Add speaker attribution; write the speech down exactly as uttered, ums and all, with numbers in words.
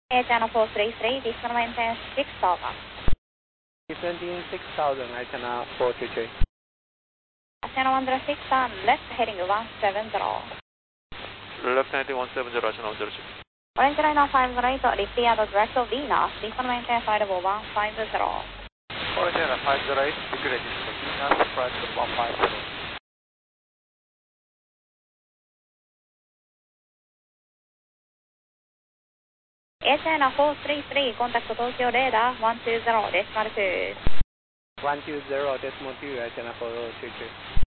Speaker 1: Air Channel four three three, descend maintain six thousand.
Speaker 2: Descending six thousand, Air Channel four three three.
Speaker 1: Channel one zero six, turn left heading one seven zero.
Speaker 3: Left heading one seven zero, Channel one zero six.
Speaker 1: Orange Liner five zero eight, repeat at direct of Venus, descend maintain flight level one five zero.
Speaker 3: Orange Liner five zero eight, degree descend Venus, flight level one five zero.
Speaker 1: Air Channel four three three, contact Tokyo radar one two zero, decimal two.
Speaker 2: one two zero, decimal two, Air Channel four three three.